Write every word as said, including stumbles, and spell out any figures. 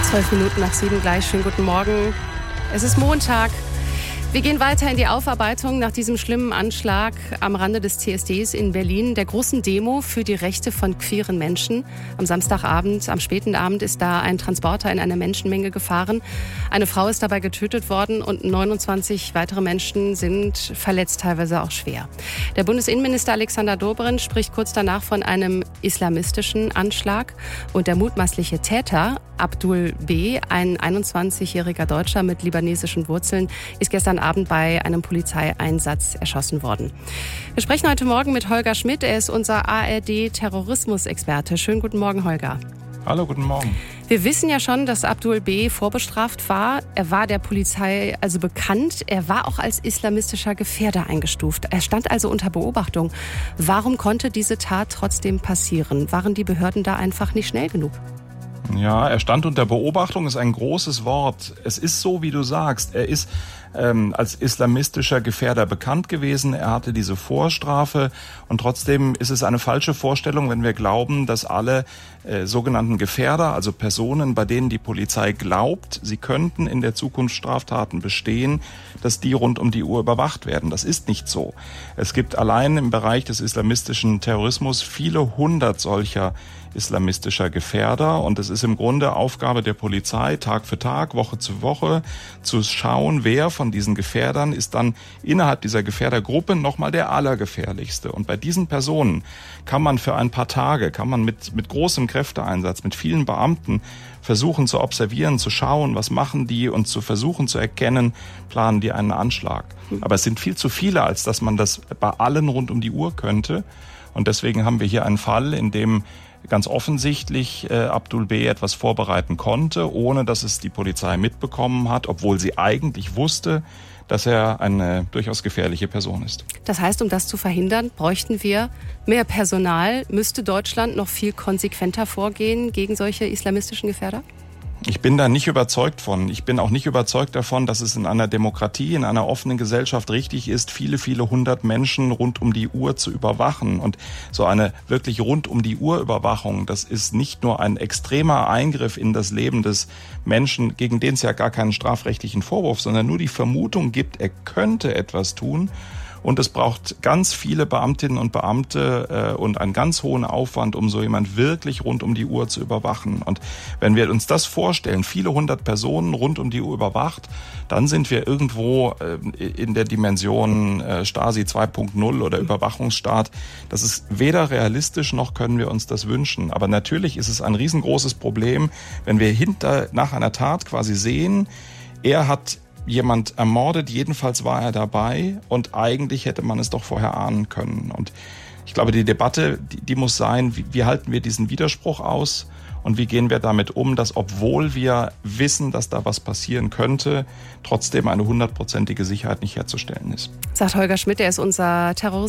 Zwölf Minuten nach sieben gleich. Schönen guten Morgen. Es ist Montag. Wir gehen weiter in die Aufarbeitung nach diesem schlimmen Anschlag am Rande des C S Ds in Berlin, der großen Demo für die Rechte von queeren Menschen. Am Samstagabend, am späten Abend ist da ein Transporter in einer Menschenmenge gefahren. Eine Frau ist dabei getötet worden und neunundzwanzig weitere Menschen sind verletzt, teilweise auch schwer. Der Bundesinnenminister Alexander Dobrindt spricht kurz danach von einem islamistischen Anschlag. Und der mutmaßliche Täter, Abdul B., ein einundzwanzigjähriger Deutscher mit libanesischen Wurzeln, ist gestern Abend bei einem Polizeieinsatz erschossen worden. Wir sprechen heute Morgen mit Holger Schmidt. Er ist unser A R D-Terrorismusexperte. Schönen guten Morgen, Holger. Hallo, guten Morgen. Wir wissen ja schon, dass Abdul B. vorbestraft war. Er war der Polizei also bekannt. Er war auch als islamistischer Gefährder eingestuft. Er stand also unter Beobachtung. Warum konnte diese Tat trotzdem passieren? Waren die Behörden da einfach nicht schnell genug? Ja, er stand unter Beobachtung, ist ein großes Wort. Es ist so, wie du sagst. Er ist ähm, als islamistischer Gefährder bekannt gewesen. Er hatte diese Vorstrafe und trotzdem ist es eine falsche Vorstellung, wenn wir glauben, dass alle äh, sogenannten Gefährder, also Personen, bei denen die Polizei glaubt, sie könnten in der Zukunft Straftaten bestehen, dass die rund um die Uhr überwacht werden. Das ist nicht so. Es gibt allein im Bereich des islamistischen Terrorismus viele hundert solcher islamistischer Gefährder und es ist im Grunde Aufgabe der Polizei, Tag für Tag, Woche zu Woche, zu schauen, wer von diesen Gefährdern ist dann innerhalb dieser Gefährdergruppe nochmal der allergefährlichste. Und bei diesen Personen kann man für ein paar Tage, kann man mit, mit großem Kräfteeinsatz, mit vielen Beamten versuchen zu observieren, zu schauen, was machen die und zu versuchen zu erkennen, planen die einen Anschlag. Aber es sind viel zu viele, als dass man das bei allen rund um die Uhr könnte. Und deswegen haben wir hier einen Fall, in dem ganz offensichtlich äh, Abdul B. etwas vorbereiten konnte, ohne dass es die Polizei mitbekommen hat, obwohl sie eigentlich wusste, dass er eine durchaus gefährliche Person ist. Das heißt, um das zu verhindern, bräuchten wir mehr Personal. Müsste Deutschland noch viel konsequenter vorgehen gegen solche islamistischen Gefährder? Ich bin da nicht überzeugt von. Ich bin auch nicht überzeugt davon, dass es in einer Demokratie, in einer offenen Gesellschaft richtig ist, viele, viele hundert Menschen rund um die Uhr zu überwachen. Und so eine wirklich rund um die Uhr Überwachung, das ist nicht nur ein extremer Eingriff in das Leben des Menschen, gegen den es ja gar keinen strafrechtlichen Vorwurf, sondern nur die Vermutung gibt, er könnte etwas tun. Und es braucht ganz viele Beamtinnen und Beamte äh, und einen ganz hohen Aufwand, um so jemand wirklich rund um die Uhr zu überwachen. Und wenn wir uns das vorstellen, viele hundert Personen rund um die Uhr überwacht, dann sind wir irgendwo äh, in der Dimension äh, Stasi zwei Punkt null oder Überwachungsstaat. Das ist weder realistisch, noch können wir uns das wünschen. Aber natürlich ist es ein riesengroßes Problem, wenn wir hinter nach einer Tat quasi sehen, er hat jemand ermordet, jedenfalls war er dabei und eigentlich hätte man es doch vorher ahnen können. Und ich glaube, die Debatte, die, die muss sein, wie, wie halten wir diesen Widerspruch aus und wie gehen wir damit um, dass obwohl wir wissen, dass da was passieren könnte, trotzdem eine hundertprozentige Sicherheit nicht herzustellen ist. Sagt Holger Schmidt, er ist unser Terrorismus